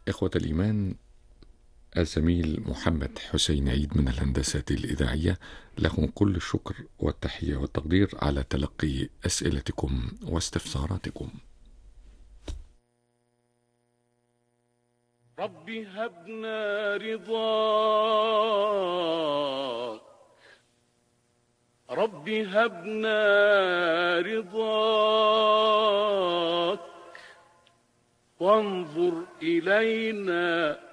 إخوة الإيمان، الزميل محمد حسين عيد من الهندسة الإذاعية، لكم كل الشكر والتحية والتقدير على تلقي أسئلتكم واستفساراتكم. رب هبنا رضاك، رب هبنا رضاك، وانظر إلينا